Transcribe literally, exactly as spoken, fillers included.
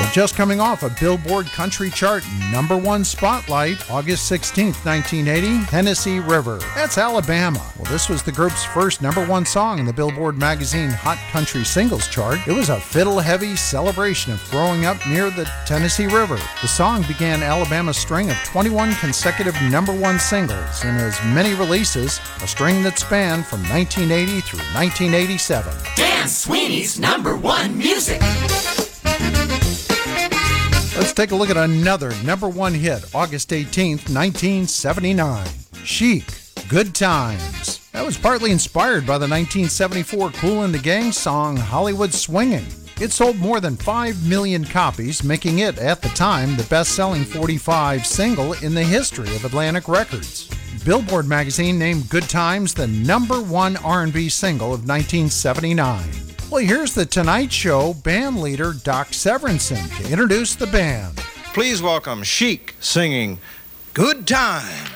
Just coming off a Billboard Country Chart number one spotlight, August sixteenth, nineteen eighty, Tennessee River. That's Alabama. Well, this was the group's first number one song in the Billboard Magazine Hot Country Singles Chart. It was a fiddle-heavy celebration of growing up near the Tennessee River. The song began Alabama's string of twenty-one consecutive number one singles and as many releases, a string that spanned from nineteen eighty through nineteen eighty-seven. Dan Sweeney's number one music. Let's take a look at another number one hit, August eighteenth, nineteen seventy-nine. Chic, Good Times. That was partly inspired by the nineteen seventy-four Kool and the Gang song Hollywood Swinging. It sold more than five million copies, making it, at the time, the best-selling forty-five single in the history of Atlantic Records. Billboard magazine named Good Times the number one R and B single of nineteen seventy-nine. Well, here's the Tonight Show band leader Doc Severinsen to introduce the band. Please welcome Chic singing Good Times.